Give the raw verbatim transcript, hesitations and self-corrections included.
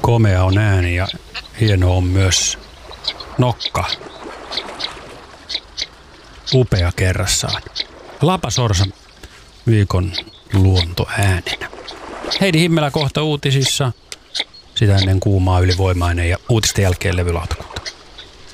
Komea on ääni ja hieno on myös nokka. Upea kerrassaan. Lapasorsa viikon luontoääninä. Heidi Himmelä kohta uutisissa. Sitä ennen kuumaa, ylivoimainen ja uutisten jälkeen levylautakko.